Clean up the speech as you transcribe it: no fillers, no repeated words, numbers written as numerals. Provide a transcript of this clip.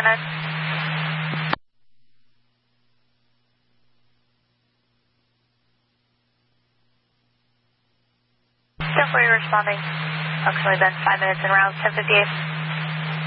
minutes. 1040 responding. Approximately then 5 minutes en route, 1058.